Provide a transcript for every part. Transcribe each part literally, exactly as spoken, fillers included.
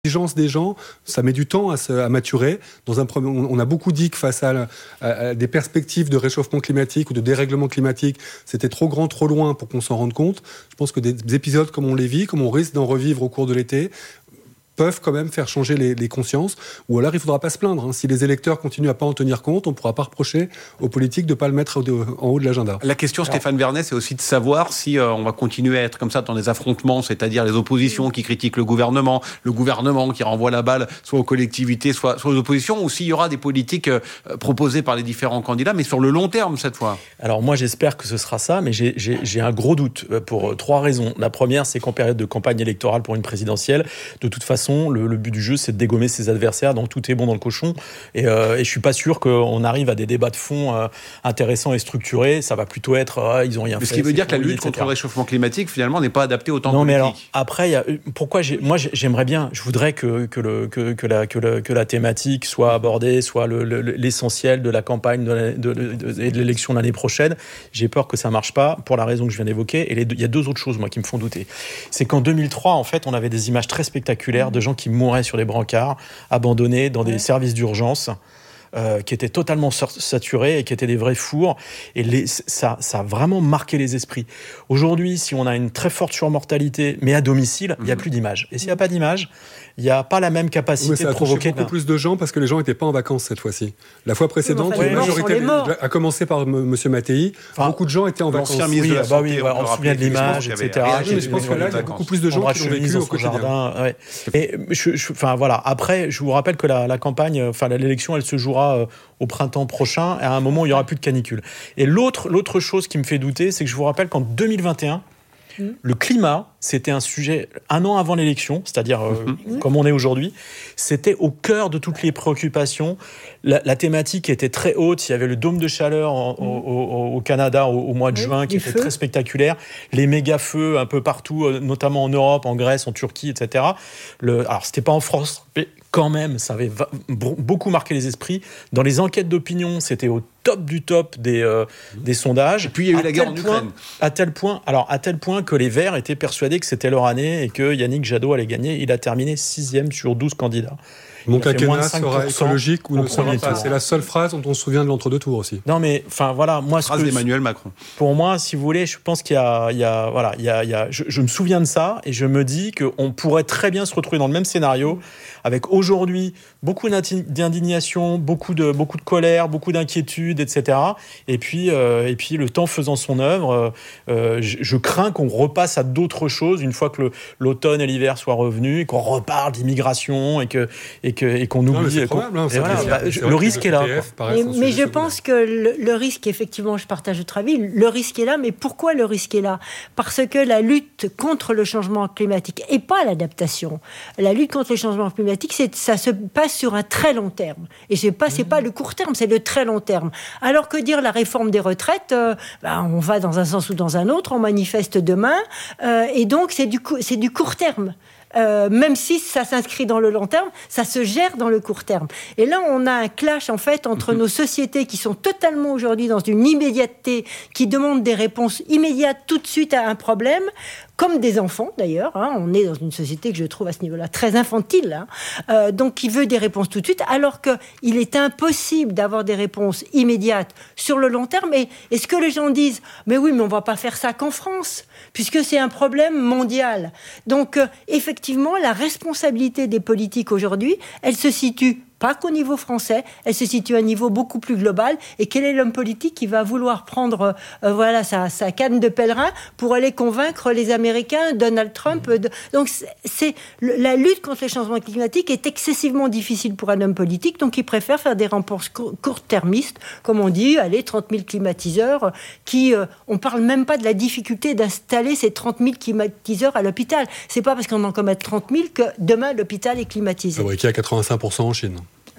L'intelligence des gens, ça met du temps à, se, à maturer. Dans un premier, on a beaucoup dit que face à, à, à des perspectives de réchauffement climatique ou de dérèglement climatique, c'était trop grand, trop loin pour qu'on s'en rende compte. Je pense que des épisodes comme on les vit, comme on risque d'en revivre au cours de l'été, peuvent quand même faire changer les, les consciences, ou alors il ne faudra pas se plaindre. Hein. Si les électeurs continuent à ne pas en tenir compte, on ne pourra pas reprocher aux politiques de ne pas le mettre de, en haut de l'agenda. La question, alors, Stéphane Vernet, c'est aussi de savoir si euh, on va continuer à être comme ça dans des affrontements, c'est-à-dire les oppositions qui critiquent le gouvernement, le gouvernement qui renvoie la balle soit aux collectivités, soit, soit aux oppositions, ou s'il y aura des politiques euh, proposées par les différents candidats, mais sur le long terme cette fois. Alors moi j'espère que ce sera ça, mais j'ai, j'ai, j'ai un gros doute pour trois raisons. La première, c'est qu'en période de campagne électorale pour une présidentielle, de toute façon, le, le but du jeu, c'est de dégommer ses adversaires, donc tout est bon dans le cochon. Et, euh, et je suis pas sûr qu'on arrive à des débats de fond euh, intéressants et structurés. Ça va plutôt être, euh, ils ont rien mais fait. Ce qui veut dire que la lutte et cetera contre le réchauffement climatique, finalement, n'est pas adaptée au temps non, politique. Non, mais alors, après, y a, pourquoi j'ai, moi, j'aimerais bien, je voudrais que, que, le, que, que, la, que, le, que la thématique soit abordée, soit le, le, l'essentiel de la campagne de, la, de, de, de, de l'élection l'année prochaine. J'ai peur que ça marche pas, pour la raison que je viens d'évoquer. Et il y a deux autres choses, moi, qui me font douter. C'est qu'en deux mille trois, en fait, on avait des images très spectaculaires de gens qui mouraient sur les brancards, abandonnés dans des ouais. services d'urgence, euh, qui étaient totalement saturés et qui étaient des vrais fours. Et les, ça, ça a vraiment marqué les esprits. Aujourd'hui, si on a une très forte surmortalité, mais à domicile, il mmh. n'y a plus d'images. Et s'il n'y a pas d'image, il n'y a pas la même capacité oui, de provoquer... Ça a touché beaucoup plus de gens parce que les gens n'étaient pas en vacances cette fois-ci. La fois précédente, oui, enfin, la majorité, a commencé par M. Mattei, enfin, beaucoup de gens étaient en vacances. Oui, de la bah oui, on se souvient de l'image, et cetera. Mais je pense que là, il y a beaucoup plus de gens qui l'ont vécu au quotidien. Jardin, ouais. Et je, je, enfin voilà. Après, je vous rappelle que la, la campagne, enfin l'élection, elle se jouera euh, au printemps prochain, à un moment où il n'y aura plus de canicule. Et l'autre, l'autre chose qui me fait douter, c'est que je vous rappelle qu'en deux mille vingt et un, mmh. le climat, c'était un sujet, un an avant l'élection, c'est-à-dire euh, mmh. comme on est aujourd'hui, c'était au cœur de toutes les préoccupations. La, la thématique était très haute. Il y avait le dôme de chaleur en, mmh. au, au, au Canada au, au mois de oui, juin, qui était feux. très spectaculaire. Les méga-feux un peu partout, notamment en Europe, en Grèce, en Turquie, et cetera. Le, alors, c'était pas en France, mais quand même, ça avait va- beaucoup marqué les esprits. Dans les enquêtes d'opinion, c'était au top du top des, euh, mmh. des sondages. Et puis, il y a eu à la guerre en point, Ukraine. À tel point, alors, à tel point que les Verts étaient persuadés que c'était leur année et que Yannick Jadot allait gagner. Il a terminé sixième sur douze candidats. Mon quinquennat sera écologique ou ne sera pas. C'est la seule phrase dont on se souvient de l'entre-deux-tours aussi. Non, mais enfin voilà, moi, phrase ce que, d'Emmanuel Macron. Pour moi, si vous voulez, je pense qu'il y a, il y a, voilà, il y a, il y a, je, je me souviens de ça et je me dis qu'on pourrait très bien se retrouver dans le même scénario, avec aujourd'hui beaucoup d'indignation, beaucoup de, beaucoup de colère, beaucoup d'inquiétude, et cetera. Et puis, euh, et puis le temps faisant son œuvre, euh, je, je crains qu'on repasse à d'autres choses une fois que le, l'automne et l'hiver soient revenus, et qu'on reparle d'immigration et que et Que, et qu'on oublie. Non, probable, hein, voilà, bah, le risque est là. Mais, mais je pense que le, le risque, effectivement, je partage votre avis, le risque est là, mais pourquoi le risque est là ? Parce que la lutte contre le changement climatique, et pas l'adaptation, la lutte contre le changement climatique, c'est, ça se passe sur un très long terme. Et c'est pas, c'est pas le court terme, c'est le très long terme. Alors que dire la réforme des retraites, euh, bah, on va dans un sens ou dans un autre, on manifeste demain, euh, et donc c'est du, c'est du court terme. Euh, même si ça s'inscrit dans le long terme, ça se gère dans le court terme. Et là, on a un clash, en fait, entre mmh. nos sociétés qui sont totalement aujourd'hui dans une immédiateté, qui demandent des réponses immédiates tout de suite à un problème, comme des enfants, d'ailleurs. Hein. On est dans une société que je trouve à ce niveau-là très infantile, hein. euh, donc qui veut des réponses tout de suite, alors qu'il est impossible d'avoir des réponses immédiates sur le long terme. Et est-ce que les gens disent « Mais oui, mais on ne va pas faire ça qu'en France », puisque c'est un problème mondial. Donc, euh, effectivement, la responsabilité des politiques aujourd'hui, elle se situe pas qu'au niveau français, elle se situe à un niveau beaucoup plus global. Et quel est l'homme politique qui va vouloir prendre euh, voilà, sa, sa canne de pèlerin pour aller convaincre les Américains, Donald Trump de... Donc, c'est, c'est, la lutte contre les changements climatiques est excessivement difficile pour un homme politique, donc il préfère faire des réponses court-termistes, comme on dit, allez, trente mille climatiseurs, qui, euh, on parle même pas de la difficulté d'installer ces trente mille climatiseurs à l'hôpital. C'est pas parce qu'on en commet trente mille que demain l'hôpital est climatisé. Fabriqué à quatre-vingt-cinq pour cent en Chine.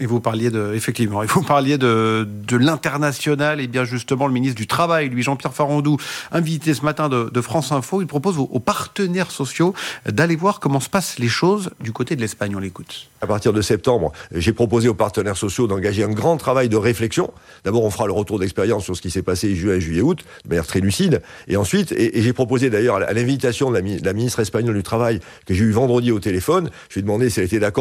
Et vous parliez de, effectivement, et vous parliez de, de l'international, et bien justement le ministre du Travail, lui Jean-Pierre Farandou, invité ce matin de, de France Info, il propose aux, aux partenaires sociaux d'aller voir comment se passent les choses du côté de l'Espagne. On l'écoute. À partir de septembre, j'ai proposé aux partenaires sociaux d'engager un grand travail de réflexion. D'abord, on fera le retour d'expérience sur ce qui s'est passé juin, juillet, août, de manière très lucide. Et ensuite, et, et j'ai proposé d'ailleurs à l'invitation de la, de la ministre espagnole du Travail que j'ai eu vendredi au téléphone, je lui ai demandé si elle était d'accord